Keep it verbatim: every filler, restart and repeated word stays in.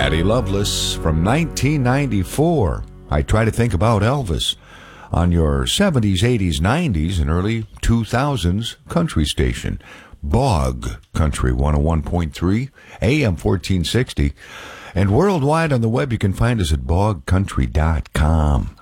Patty Loveless from nineteen ninety-four. I try to think about Elvis on your seventies, eighties, nineties, and early two thousands country station. Bog Country one oh one point three, A M fourteen sixty. And worldwide on the web, you can find us at bog country dot com.